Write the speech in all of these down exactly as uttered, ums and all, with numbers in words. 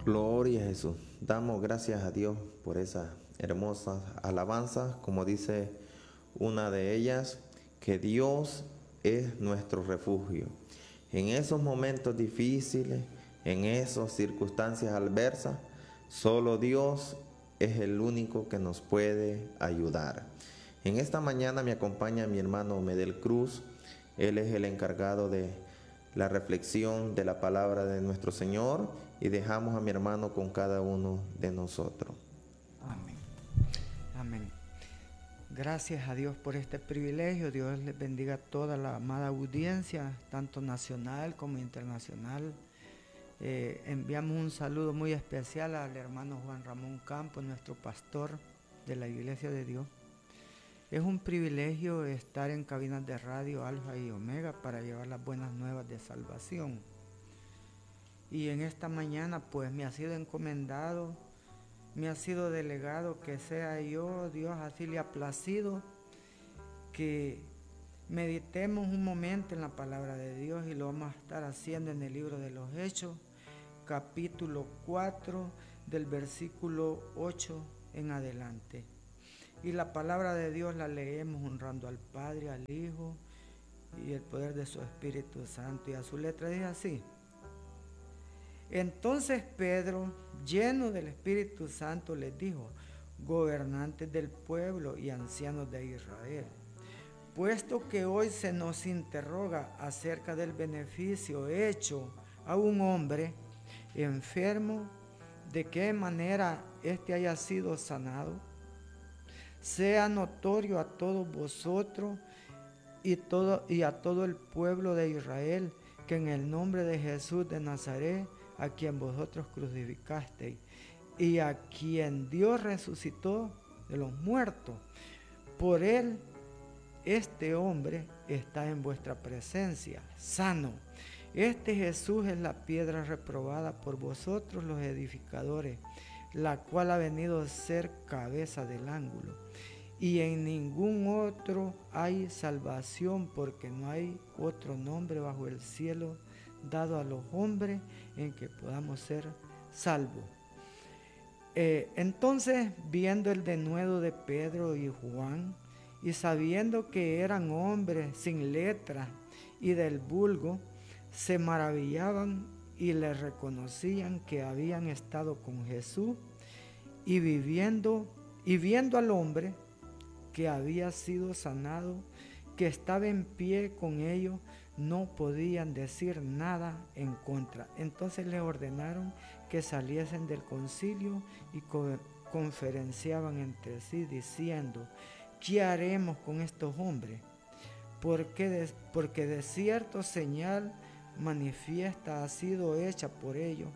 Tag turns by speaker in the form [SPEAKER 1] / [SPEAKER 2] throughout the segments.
[SPEAKER 1] Gloria a Jesús. Damos gracias a Dios por esas hermosas alabanzas, como dice una de ellas, que Dios es nuestro refugio. En esos momentos difíciles, en esas circunstancias adversas, solo Dios es el único que nos puede ayudar. En esta mañana me acompaña mi hermano Medel Cruz. Él es el encargado de la reflexión de la palabra de nuestro Señor y dejamos a mi hermano con cada uno de nosotros.
[SPEAKER 2] Amén. Amén. Gracias a Dios por este privilegio. Dios les bendiga a toda la amada audiencia, tanto nacional como internacional. Eh, enviamos un saludo muy especial al hermano Juan Ramón Campos, nuestro pastor de la Iglesia de Dios. Es un privilegio estar en cabinas de radio Alfa y Omega para llevar las buenas nuevas de salvación. Y en esta mañana pues me ha sido encomendado, me ha sido delegado que sea yo, Dios así le ha placido, que meditemos un momento en la palabra de Dios, y lo vamos a estar haciendo en el libro de los Hechos, capítulo cuatro, del versículo ocho en adelante. Y la palabra de Dios la leemos honrando al Padre, al Hijo y el poder de su Espíritu Santo. Y a su letra dice así: Entonces Pedro, lleno del Espíritu Santo, les dijo: gobernantes del pueblo y ancianos de Israel, puesto que hoy se nos interroga acerca del beneficio hecho a un hombre enfermo, de qué manera éste haya sido sanado, sea notorio a todos vosotros y, todo, y a todo el pueblo de Israel que en el nombre de Jesús de Nazaret, a quien vosotros crucificasteis y a quien Dios resucitó de los muertos, por él este hombre está en vuestra presencia, sano. Este Jesús es la piedra reprobada por vosotros los edificadores, la cual ha venido a ser cabeza del ángulo. Y en ningún otro hay salvación, porque no hay otro nombre bajo el cielo dado a los hombres en que podamos ser salvos. Eh, entonces, viendo el denuedo de Pedro y Juan, y sabiendo que eran hombres sin letra y del vulgo, se maravillaban y le reconocían que habían estado con Jesús, y viviendo y viendo al hombre que había sido sanado, que estaba en pie con ellos, no podían decir nada en contra. Entonces le ordenaron que saliesen del concilio y co- conferenciaban entre sí, diciendo: ¿qué haremos con estos hombres? Porque de, porque de cierto señal manifiesta ha sido hecha por ellos,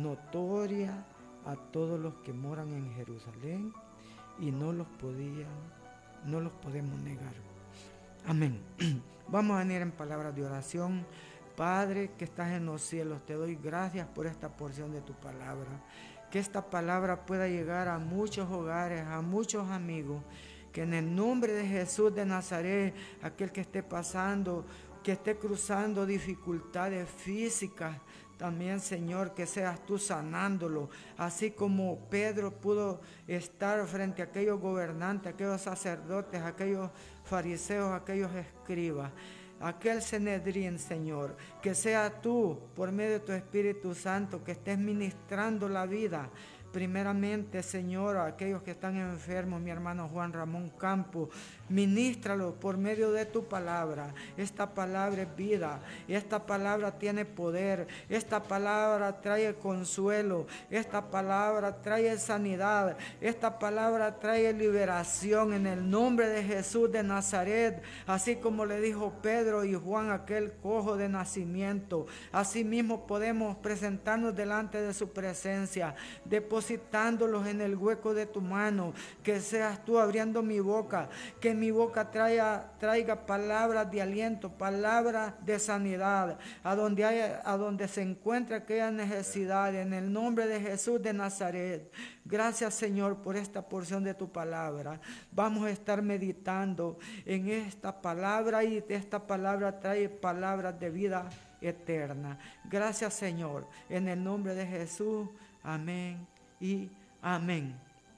[SPEAKER 2] notoria a todos los que moran en Jerusalén, y no los podían, no los podemos negar. Amén. Vamos a venir en palabras de oración. Padre que estás en los cielos, te doy gracias por esta porción de tu palabra. Que esta palabra pueda llegar a muchos hogares, a muchos amigos. Que en el nombre de Jesús de Nazaret, aquel que esté pasando, que esté cruzando dificultades físicas, también, Señor, que seas tú sanándolo, así como Pedro pudo estar frente a aquellos gobernantes, aquellos sacerdotes, aquellos fariseos, aquellos escribas, aquel Sanedrín, Señor, que sea tú, por medio de tu Espíritu Santo, que estés ministrando la vida. Primeramente, Señor, a aquellos que están enfermos, mi hermano Juan Ramón Campos, ministralo por medio de tu palabra. Esta palabra es vida, esta palabra tiene poder, esta palabra trae consuelo, esta palabra trae sanidad, esta palabra trae liberación en el nombre de Jesús de Nazaret, así como le dijo Pedro y Juan a aquel cojo de nacimiento. Así mismo podemos presentarnos delante de su presencia, depositándolos en el hueco de tu mano, que seas tú abriendo mi boca, que mi boca traiga, traiga palabras de aliento, palabras de sanidad, a donde, haya, a donde se encuentre aquella necesidad, en el nombre de Jesús de Nazaret. Gracias, Señor, por esta porción de tu palabra. Vamos a estar meditando en esta palabra, y esta palabra trae palabras de vida eterna. Gracias, Señor, en el nombre de Jesús. amén y amén.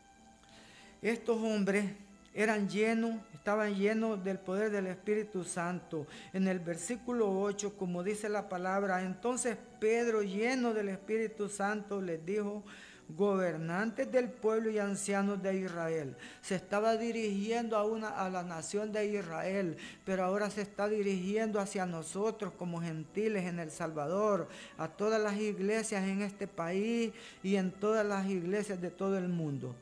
[SPEAKER 2] Estos hombres eran llenos, estaban llenos del poder del Espíritu Santo. En el versículo ocho, como dice la palabra, entonces Pedro, lleno del Espíritu Santo, les dijo: gobernantes del pueblo y ancianos de Israel. Se estaba dirigiendo a, una, a la nación de Israel, pero ahora se está dirigiendo hacia nosotros como gentiles en El Salvador, a todas las iglesias en este país y en todas las iglesias de todo el mundo.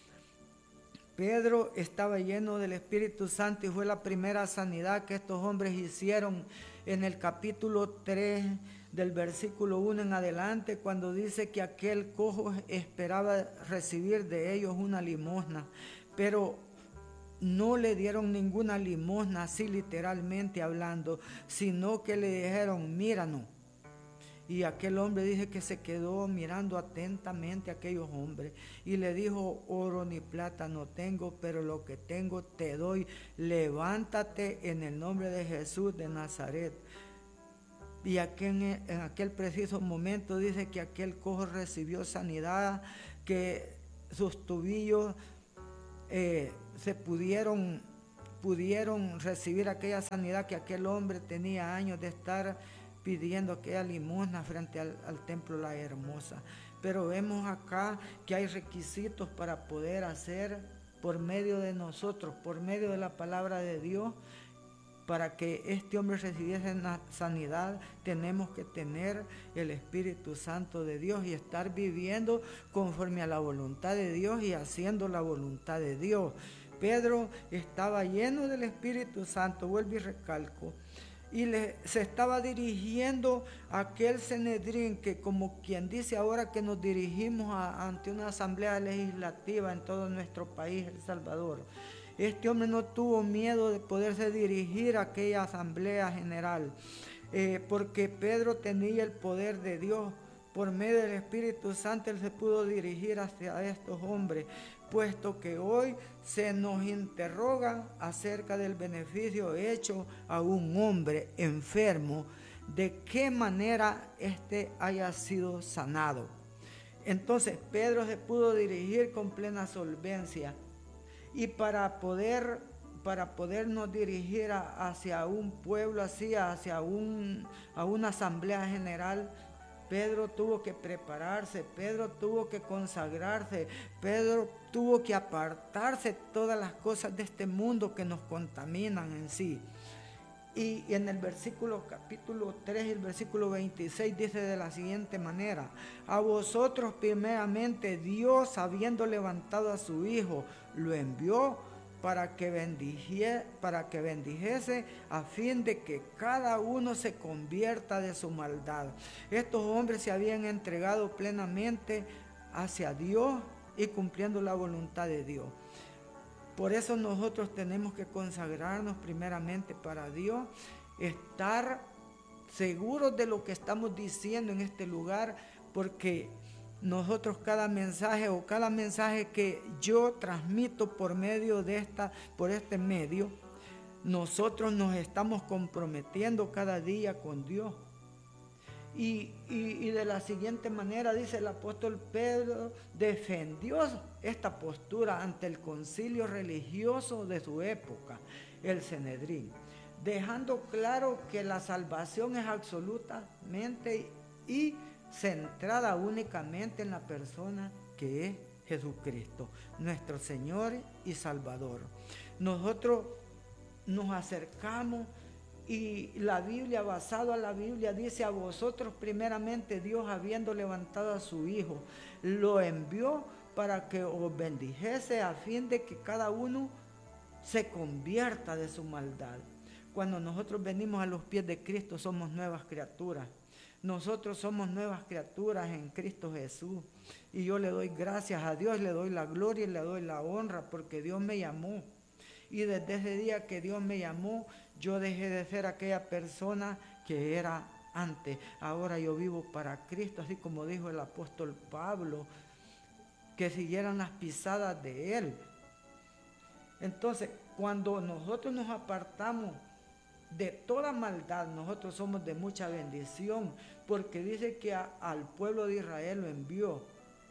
[SPEAKER 2] Pedro estaba lleno del Espíritu Santo y fue la primera sanidad que estos hombres hicieron en el capítulo tres del versículo uno en adelante, cuando dice que aquel cojo esperaba recibir de ellos una limosna, pero no le dieron ninguna limosna, así literalmente hablando, sino que le dijeron: míranos. Y aquel hombre dice que se quedó mirando atentamente a aquellos hombres y le dijo: oro ni plata no tengo, pero lo que tengo te doy. Levántate en el nombre de Jesús de Nazaret. Y aquel, en aquel preciso momento dice que aquel cojo recibió sanidad, que sus tobillos eh, se pudieron, pudieron recibir aquella sanidad que aquel hombre tenía años de estar pidiendo aquella limosna frente al, al templo La Hermosa. Pero vemos acá que hay requisitos para poder hacer por medio de nosotros, por medio de la palabra de Dios. Para que este hombre recibiese sanidad, tenemos que tener el Espíritu Santo de Dios y estar viviendo conforme a la voluntad de Dios y haciendo la voluntad de Dios. Pedro estaba lleno del Espíritu Santo, vuelvo y recalco, y le, se estaba dirigiendo a aquel Sanedrín que, como quien dice ahora que nos dirigimos a, ante una asamblea legislativa en todo nuestro país, El Salvador. Este hombre no tuvo miedo de poderse dirigir a aquella asamblea general, eh, porque Pedro tenía el poder de Dios. Por medio del Espíritu Santo él se pudo dirigir hacia estos hombres, puesto que hoy se nos interroga acerca del beneficio hecho a un hombre enfermo, de qué manera éste haya sido sanado. Entonces Pedro se pudo dirigir con plena solvencia. Y para poder, para podernos dirigir a, hacia un pueblo así, hacia un, a una asamblea general, Pedro tuvo que prepararse, Pedro tuvo que consagrarse, Pedro tuvo que apartarse de todas las cosas de este mundo que nos contaminan en sí. Y en el versículo capítulo tres, el versículo veintiséis dice de la siguiente manera: a vosotros primeramente Dios, habiendo levantado a su Hijo, lo envió para que bendijese, para que bendijese a fin de que cada uno se convierta de su maldad. Estos hombres se habían entregado plenamente hacia Dios y cumpliendo la voluntad de Dios. Por eso nosotros tenemos que consagrarnos primeramente para Dios, estar seguros de lo que estamos diciendo en este lugar, porque nosotros cada mensaje o cada mensaje que yo transmito por medio de esta, por este medio, nosotros nos estamos comprometiendo cada día con Dios. Y, y, y de la siguiente manera dice el apóstol Pedro, defendió esta postura ante el concilio religioso de su época, el Sanedrín, dejando claro que la salvación es absolutamente y centrada únicamente en la persona que es Jesucristo, nuestro Señor y Salvador. Nosotros nos acercamos y la Biblia, basado a la Biblia, dice: a vosotros primeramente Dios, habiendo levantado a su Hijo, lo envió para que os bendijese a fin de que cada uno se convierta de su maldad. Cuando nosotros venimos a los pies de Cristo somos nuevas criaturas. Nosotros somos nuevas criaturas en Cristo Jesús. Y yo le doy gracias a Dios, le doy la gloria y le doy la honra porque Dios me llamó. Y desde ese día que Dios me llamó, yo dejé de ser aquella persona que era antes. Ahora yo vivo para Cristo, así como dijo el apóstol Pablo, que siguieran las pisadas de Él. Entonces, cuando nosotros nos apartamos de toda maldad, nosotros somos de mucha bendición, porque dice que a, al pueblo de Israel lo envió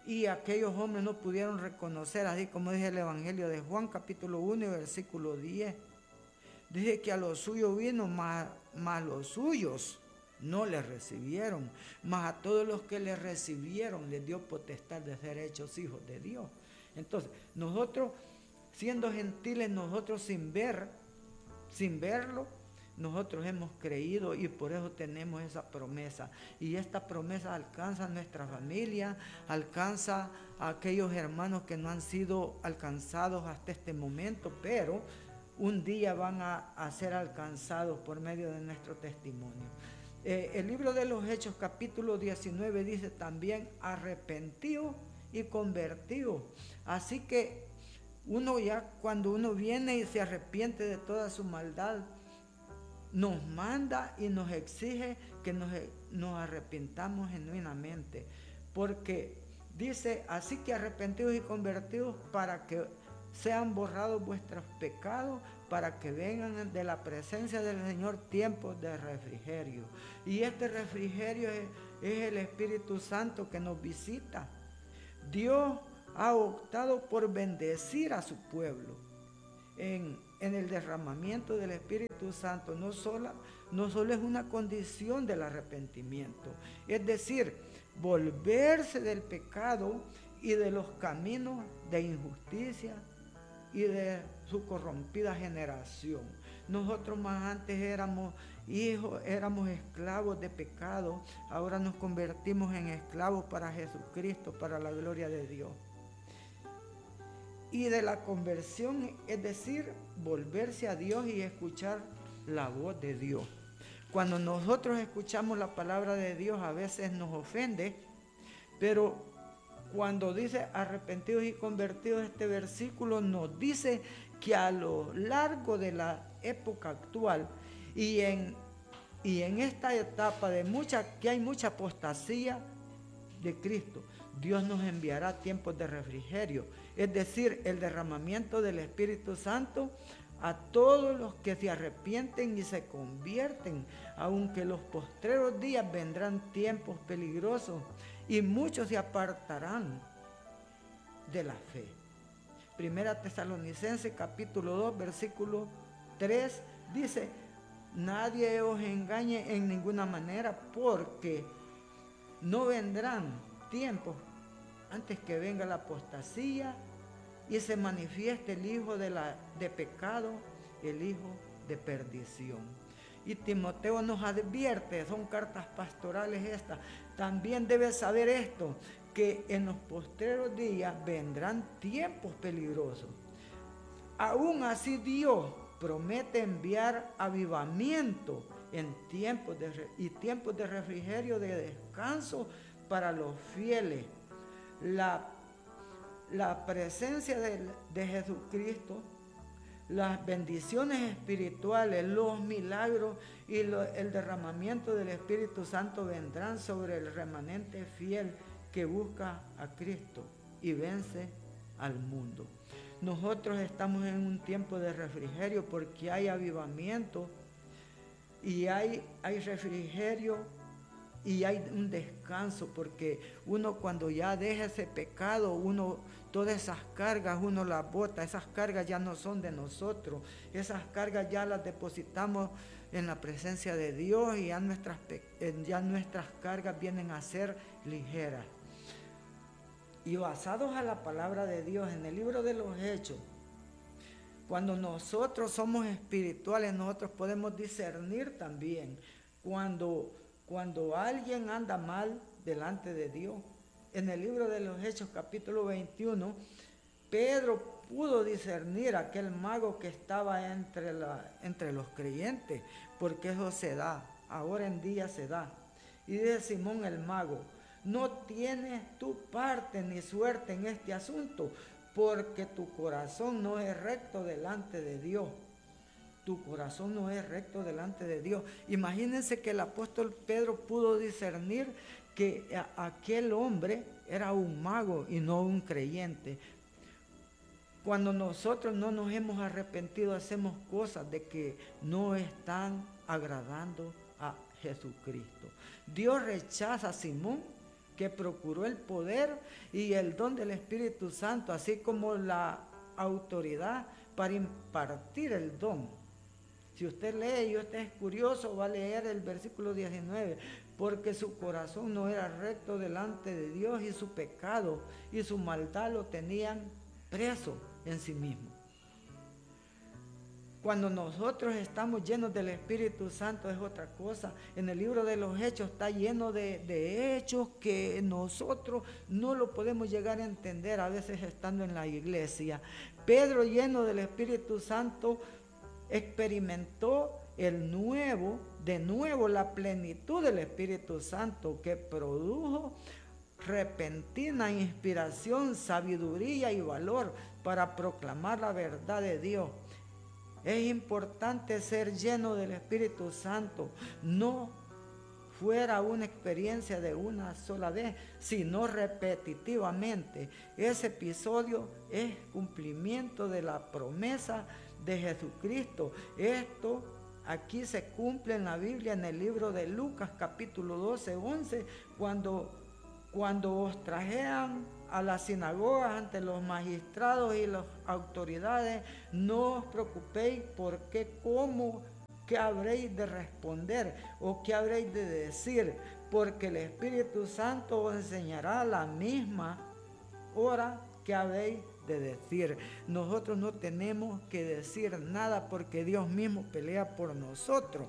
[SPEAKER 2] y aquellos hombres no pudieron reconocer, así como dice el Evangelio de Juan, capítulo uno y versículo diez. Dice que a los suyos vino, mas, mas los suyos no les recibieron, mas a todos los que les recibieron les dio potestad de ser hechos hijos de Dios. Entonces, nosotros siendo gentiles, nosotros sin ver, sin verlo, nosotros hemos creído y por eso tenemos esa promesa. Y esta promesa alcanza a nuestra familia, alcanza a aquellos hermanos que no han sido alcanzados hasta este momento, pero un día van a, a ser alcanzados por medio de nuestro testimonio. Eh, el libro de los Hechos, capítulo diecinueve, dice también arrepentido y convertido. Así que uno ya cuando uno viene y se arrepiente de toda su maldad, nos manda y nos exige que nos, nos arrepintamos genuinamente, porque dice, así que arrepentidos y convertidos para que sean borrados vuestros pecados, para que vengan de la presencia del Señor tiempos de refrigerio. Y este refrigerio es, es el Espíritu Santo que nos visita. Dios ha optado por bendecir a su pueblo en, en el derramamiento del Espíritu Santo. No solo, no solo es una condición del arrepentimiento, es decir, volverse del pecado y de los caminos de injusticia y de su corrompida generación. Nosotros más antes éramos hijos, éramos esclavos de pecado, ahora nos convertimos en esclavos para Jesucristo, para la gloria de Dios. Y de la conversión, es decir, volverse a Dios y escuchar la voz de Dios. Cuando nosotros escuchamos la palabra de Dios, a veces nos ofende, pero cuando dice arrepentidos y convertidos, este versículo nos dice que a lo largo de la época actual y en, y en esta etapa de mucha, que hay mucha apostasía de Cristo, Dios nos enviará tiempos de refrigerio, es decir, el derramamiento del Espíritu Santo a todos los que se arrepienten y se convierten, aunque los postreros días vendrán tiempos peligrosos y muchos se apartarán de la fe. Primera Tesalonicenses capítulo dos, versículo tres dice, nadie os engañe en ninguna manera, porque no vendrán tiempos antes que venga la apostasía y se manifieste el hijo de, la, de pecado, el hijo de perdición. Y Timoteo nos advierte, son cartas pastorales estas, también debes saber esto, que en los postreros días vendrán tiempos peligrosos. Aún así Dios promete enviar avivamiento en tiempos de, y tiempos de refrigerio, de descanso para los fieles. La, la presencia de, de Jesucristo, las bendiciones espirituales, los milagros y lo, el derramamiento del Espíritu Santo vendrán sobre el remanente fiel que busca a Cristo y vence al mundo. Nosotros estamos en un tiempo de refrigerio porque hay avivamiento y hay, hay refrigerio y hay un descanso, porque uno cuando ya deja ese pecado, uno todas esas cargas uno las bota, esas cargas ya no son de nosotros, esas cargas ya las depositamos en la presencia de Dios y ya nuestras, ya nuestras cargas vienen a ser ligeras. Y basados a la palabra de Dios en el libro de los Hechos, cuando nosotros somos espirituales, nosotros podemos discernir también cuando, cuando alguien anda mal delante de Dios. En el libro de los Hechos, capítulo veintiuno, Pedro pudo discernir a aquel mago que estaba entre, la, entre los creyentes, porque eso se da, ahora en día se da. Y dice Simón el mago, no tienes tu parte ni suerte en este asunto, porque tu corazón no es recto delante de Dios. Tu corazón no es recto delante de Dios. Imagínense que el apóstol Pedro pudo discernir que aquel hombre era un mago y no un creyente. Cuando nosotros no nos hemos arrepentido, hacemos cosas de que no están agradando a Jesucristo. Dios rechaza a Simón que procuró el poder y el don del Espíritu Santo, así como la autoridad para impartir el don. Si usted lee y usted es curioso, va a leer el versículo diecinueve, porque su corazón no era recto delante de Dios y su pecado y su maldad lo tenían preso en sí mismo. Cuando nosotros estamos llenos del Espíritu Santo es otra cosa. En el libro de los Hechos está lleno de, de hechos que nosotros no lo podemos llegar a entender a veces estando en la iglesia. Pedro, lleno del Espíritu Santo, experimentó el nuevo, de nuevo la plenitud del Espíritu Santo que produjo repentina inspiración, sabiduría y valor para proclamar la verdad de Dios. Es importante ser lleno del Espíritu Santo, no fuera una experiencia de una sola vez, sino repetitivamente. Ese episodio es cumplimiento de la promesa de Jesucristo. Esto aquí se cumple en la Biblia, en el libro de Lucas capítulo doce, once, cuando, cuando os trajeran a las sinagogas ante los magistrados y las autoridades, no os preocupéis por qué, cómo, qué habréis de responder o qué habréis de decir, porque el Espíritu Santo os enseñará la misma hora que habéis de decir. Nosotros no tenemos que decir nada porque Dios mismo pelea por nosotros.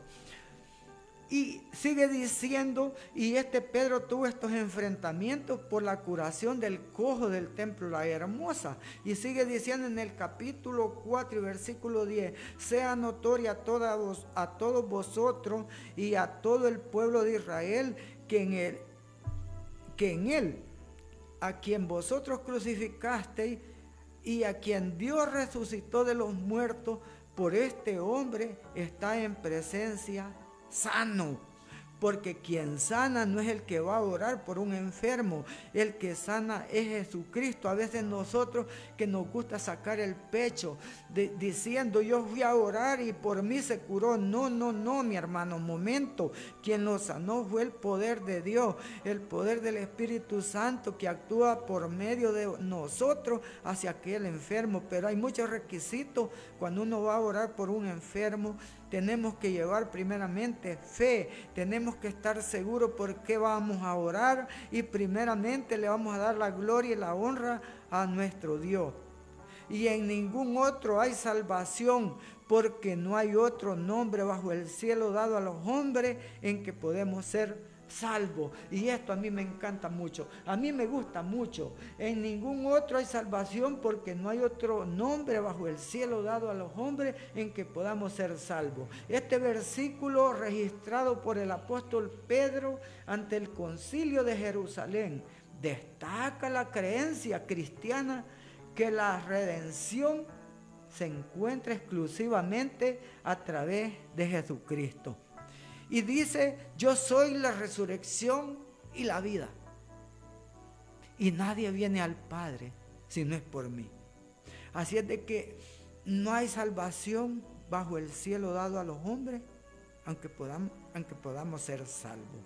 [SPEAKER 2] Y sigue diciendo, y este Pedro tuvo estos enfrentamientos por la curación del cojo del templo La Hermosa. Y sigue diciendo en el capítulo cuatro y versículo diez, sea notoria a, todos, a todos vosotros y a todo el pueblo de Israel que en él, que en él, a quien vosotros crucificasteis y a quien Dios resucitó de los muertos, por este hombre está en presencia sano, porque quien sana no es el que va a orar por un enfermo, el que sana es Jesucristo. A veces nosotros que nos gusta sacar el pecho de, diciendo yo fui a orar y por mí se curó. No, no, no, mi hermano, momento, quien lo sanó fue el poder de Dios, el poder del Espíritu Santo que actúa por medio de nosotros hacia aquel enfermo. Pero hay muchos requisitos cuando uno va a orar por un enfermo. Tenemos que llevar primeramente fe, tenemos que estar seguros por qué vamos a orar y primeramente le vamos a dar la gloria y la honra a nuestro Dios. Y en ningún otro hay salvación, porque no hay otro nombre bajo el cielo dado a los hombres en que podemos ser salvo. Y esto a mí me encanta mucho, a mí me gusta mucho. En ningún otro hay salvación, porque no hay otro nombre bajo el cielo dado a los hombres en que podamos ser salvos. Este versículo, registrado por el apóstol Pedro ante el concilio de Jerusalén, destaca la creencia cristiana que la redención se encuentra exclusivamente a través de Jesucristo. Y dice, yo soy la resurrección y la vida. Y nadie viene al Padre si no es por mí. Así es de que no hay salvación bajo el cielo dado a los hombres, aunque podamos, aunque podamos ser salvos.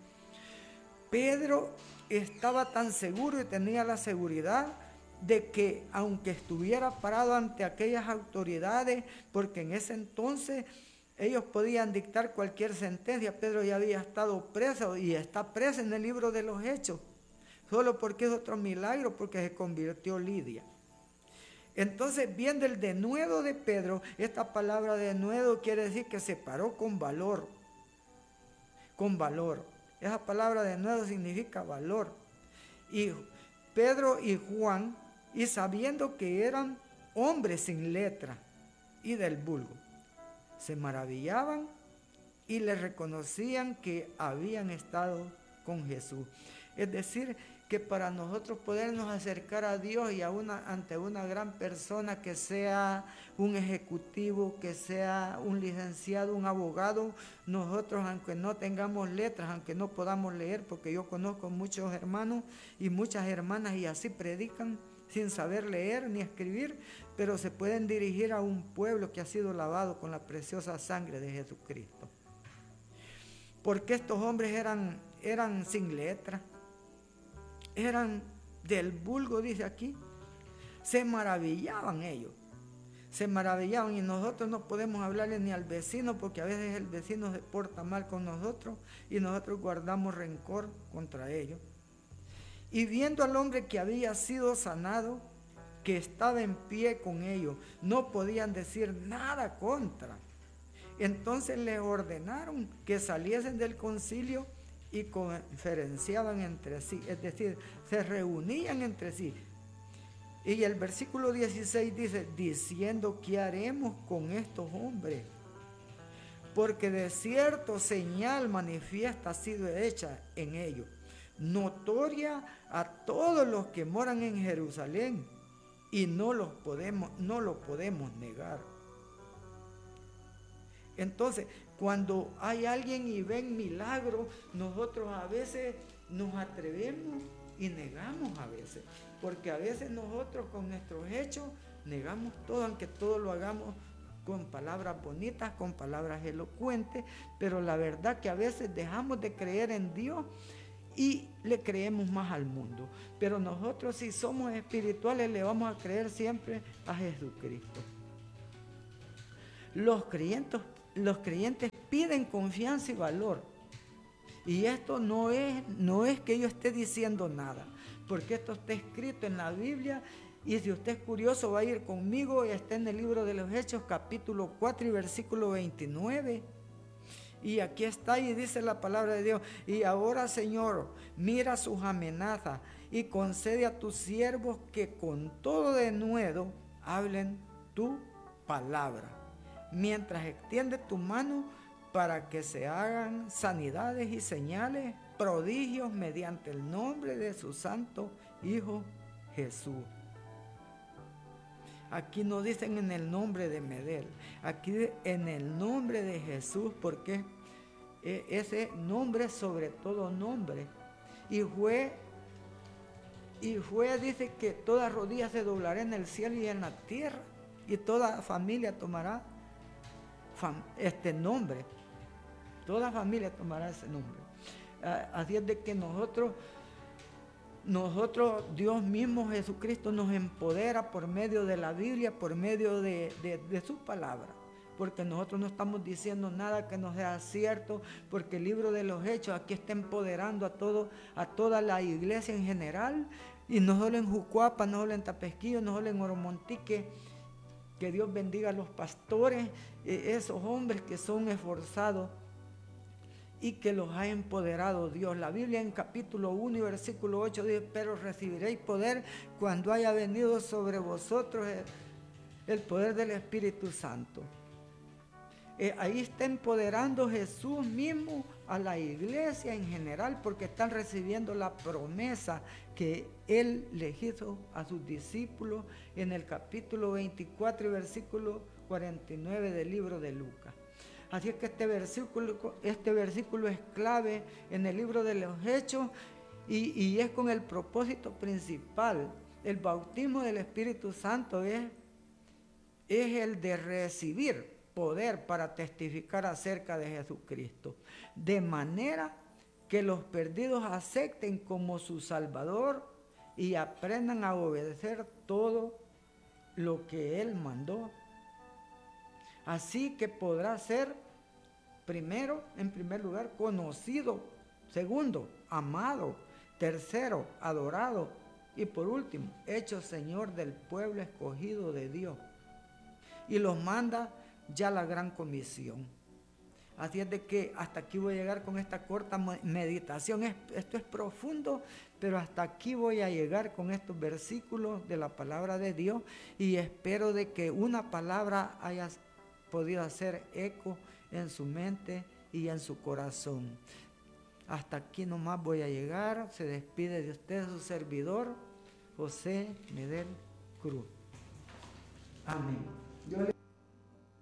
[SPEAKER 2] Pedro estaba tan seguro y tenía la seguridad de que aunque estuviera parado ante aquellas autoridades, porque en ese entonces ellos podían dictar cualquier sentencia. Pedro ya había estado preso y está preso en el libro de los Hechos, solo porque es otro milagro, porque se convirtió Lidia. Entonces, viendo el denuedo de Pedro, esta palabra denuedo quiere decir que se paró con valor, con valor. Esa palabra denuedo significa valor. Y Pedro y Juan, y sabiendo que eran hombres sin letra y del vulgo, se maravillaban y le reconocían que habían estado con Jesús. Es decir, que para nosotros podernos acercar a Dios y a una, ante una gran persona, que sea un ejecutivo, que sea un licenciado, un abogado, nosotros, aunque no tengamos letras, aunque no podamos leer, porque yo conozco muchos hermanos y muchas hermanas y así predican sin saber leer ni escribir, pero se pueden dirigir a un pueblo que ha sido lavado con la preciosa sangre de Jesucristo. Porque estos hombres eran, eran sin letra. eran del vulgo, dice aquí. Se maravillaban ellos. Se maravillaban, y nosotros no podemos hablarle ni al vecino, porque a veces el vecino se porta mal con nosotros y nosotros guardamos rencor contra ellos. Y viendo al hombre que había sido sanado, que estaba en pie con ellos, no podían decir nada contra. Entonces les ordenaron que saliesen del concilio y conferenciaban entre sí, es decir, se reunían entre sí. Y el versículo dieciséis dice, diciendo, ¿qué haremos con estos hombres? Porque de cierto señal manifiesta ha sido hecha en ellos, notoria a todos los que moran en Jerusalén, y no los podemos, no lo podemos negar. Entonces, cuando hay alguien y ven milagros, nosotros a veces nos atrevemos y negamos a veces, porque a veces nosotros con nuestros hechos negamos todo, aunque todo lo hagamos con palabras bonitas, con palabras elocuentes, pero la verdad que a veces dejamos de creer en Dios y le creemos más al mundo. Pero nosotros, si somos espirituales, le vamos a creer siempre a Jesucristo. Los creyentes, los creyentes piden confianza y valor. Y esto no es, no es que yo esté diciendo nada, porque esto está escrito en la Biblia. Y si usted es curioso, va a ir conmigo, y está en el libro de los Hechos, capítulo cuatro y versículo veintinueve. Y aquí está, y dice la palabra de Dios: y ahora, Señor, mira sus amenazas y concede a tus siervos que con todo denuedo hablen tu palabra, mientras extiende tu mano para que se hagan sanidades y señales, prodigios mediante el nombre de su santo Hijo Jesús. Aquí no dicen en el nombre de Medel, aquí en el nombre de Jesús, porque ese nombre sobre todo nombre. Y fue, y fue, dice que toda rodilla se doblará en el cielo y en la tierra, y toda familia tomará fam, este nombre. Toda familia tomará ese nombre. Así es de que nosotros, nosotros, Dios mismo, Jesucristo, nos empodera por medio de la Biblia, por medio de, de, de su palabra. Porque nosotros no estamos diciendo nada que no sea cierto, porque el libro de los Hechos aquí está empoderando a, todo, a toda la iglesia en general, y no solo en Jucuapa, no solo en Tapesquillo, no solo en Oromontique. Que Dios bendiga a los pastores, esos hombres que son esforzados y que los ha empoderado Dios. La Biblia en capítulo uno y versículo ocho dice: pero recibiréis poder cuando haya venido sobre vosotros el, el poder del Espíritu Santo. Eh, ahí está empoderando Jesús mismo a la iglesia en general, porque están recibiendo la promesa que Él les hizo a sus discípulos en el capítulo veinticuatro y versículo cuarenta y nueve del libro de Lucas. Así es que este versículo, este versículo es clave en el libro de los Hechos, y, y es con el propósito principal. El bautismo del Espíritu Santo es, es el de recibir poder para testificar acerca de Jesucristo, de manera que los perdidos acepten como su Salvador y aprendan a obedecer todo lo que Él mandó. Así que podrá ser, primero, en primer lugar, conocido; segundo, amado; tercero, adorado; y por último, hecho Señor del pueblo escogido de Dios. Y los manda ya la gran comisión. Así es de que hasta aquí voy a llegar con esta corta meditación. Esto es profundo, pero hasta aquí voy a llegar con estos versículos de la palabra de Dios, y espero de que una palabra haya podido hacer eco en su mente y en su corazón. Hasta aquí nomás voy a llegar. Se despide de usted su servidor, José Medel Cruz. Amén. Yo le